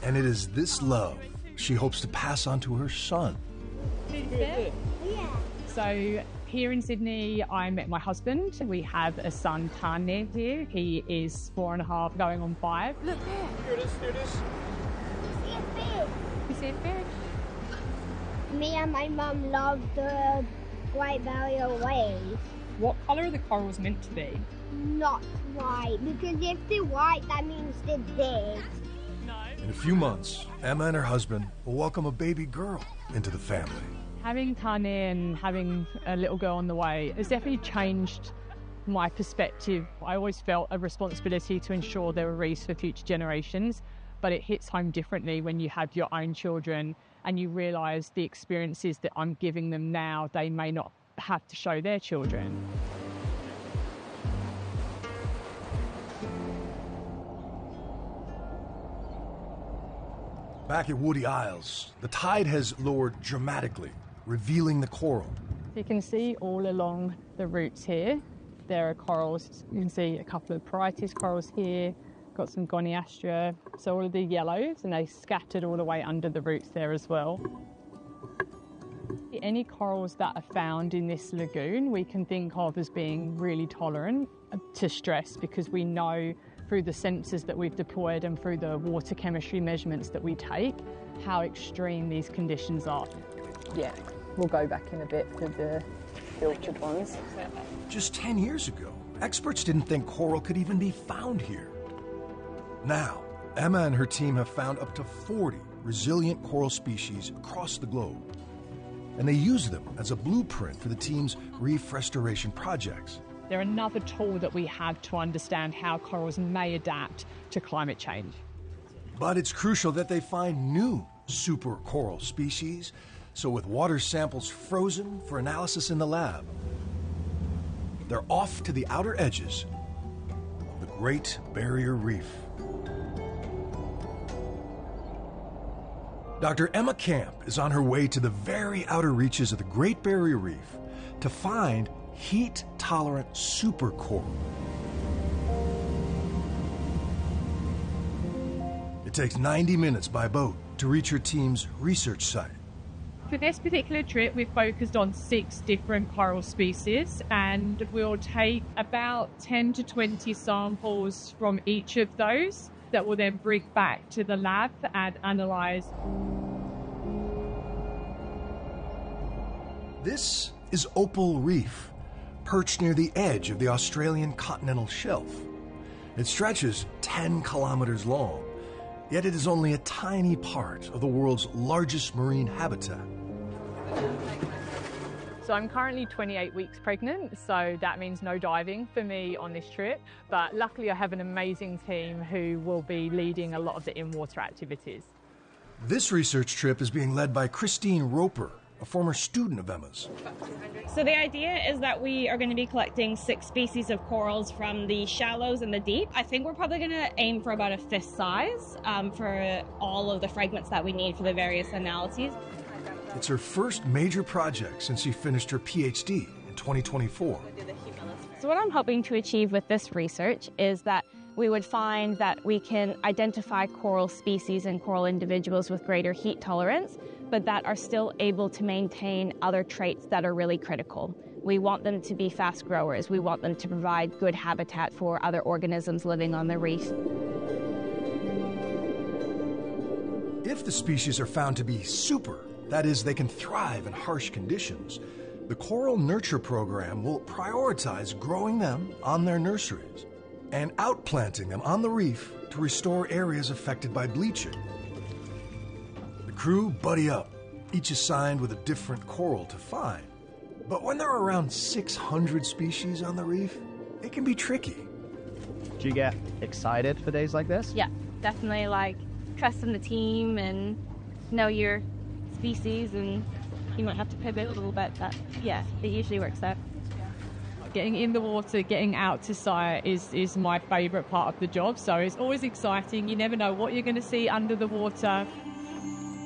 And it is this love she hopes to pass on to her son. Yeah. So here in Sydney, I met my husband. We have a son, Tane, here. He is 4.5, going on 5. Look there. Here it is, here it is. See a fish. You see a fish? Me and my mum love the Great Barrier Reef. What colour are the corals meant to be? Not white, because if they're white, that means they're dead. In a few months, Emma and her husband will welcome a baby girl into the family. Having Tane and having a little girl on the way has definitely changed my perspective. I always felt a responsibility to ensure there were reefs for future generations, but it hits home differently when you have your own children and you realise the experiences that I'm giving them now, they may not have to show their children. Back at Woody Isles, the tide has lowered dramatically, revealing the coral. You can see all along the roots here, there are corals. You can see a couple of Parietes corals here, got some Goniastra, so all of the yellows, and they scattered all the way under the roots there as well. Any corals that are found in this lagoon we can think of as being really tolerant to stress, because we know through the sensors that we've deployed and through the water chemistry measurements that we take how extreme these conditions are. Yeah, we'll go back in a bit for the filtered ones. Just 10 years ago, experts didn't think coral could even be found here. Now, Emma and her team have found up to 40 resilient coral species across the globe. And they use them as a blueprint for the team's reef restoration projects. They're another tool that we have to understand how corals may adapt to climate change. But it's crucial that they find new super coral species, so with water samples frozen for analysis in the lab, they're off to the outer edges of the Great Barrier Reef. Dr. Emma Camp is on her way to the very outer reaches of the Great Barrier Reef to find heat-tolerant super coral. It takes 90 minutes by boat to reach her team's research site. For this particular trip, we've focused on 6 different coral species, and we'll take about 10 to 20 samples from each of those that will then bring back to the lab and analyse. This is Opal Reef, perched near the edge of the Australian continental shelf. It stretches 10 kilometers long, yet it is only a tiny part of the world's largest marine habitat. So I'm currently 28 weeks pregnant, so that means no diving for me on this trip. But luckily I have an amazing team who will be leading a lot of the in-water activities. This research trip is being led by Christine Roper, a former student of Emma's. So the idea is that we are going to be collecting 6 species of corals from the shallows and the deep. I think we're probably going to aim for about a fist size for all of the fragments that we need for the various analyses. It's her first major project since she finished her PhD in 2024. So what I'm hoping to achieve with this research is that we would find that we can identify coral species and coral individuals with greater heat tolerance, but that are still able to maintain other traits that are really critical. We want them to be fast growers. We want them to provide good habitat for other organisms living on the reef. If the species are found to be super, that is, they can thrive in harsh conditions, the Coral Nurture Program will prioritize growing them on their nurseries and outplanting them on the reef to restore areas affected by bleaching. The crew buddy up, each assigned with a different coral to find. But when there are around 600 species on the reef, it can be tricky. Do you get excited for days like this? Yeah, definitely like trust in the team and know your species, and you might have to pivot a little bit, but yeah, it usually works out. Getting in the water, getting out to site is my favourite part of the job, so it's always exciting. You never know what you're going to see under the water,